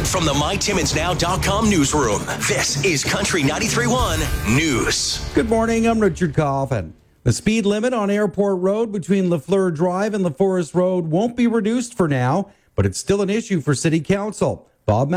from the MyTimmonsNow.com newsroom, this is Country 93.1 News. Good morning, I'm Richard Coffin. The speed limit on Airport Road between Lafleur Drive and LaForest Road won't be reduced for now, but it's still an issue for City Council. Bob